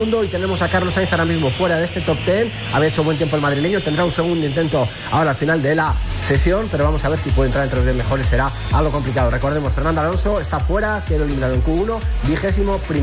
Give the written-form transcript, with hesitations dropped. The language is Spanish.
Y tenemos a Carlos Sainz ahora mismo fuera de este top 10. Había hecho buen tiempo el madrileño, tendrá un segundo intento ahora al final de la sesión, pero vamos a ver si puede entrar entre los 10 mejores. Será algo complicado. Recordemos, Fernando Alonso está fuera, quedó eliminado en Q1, 21º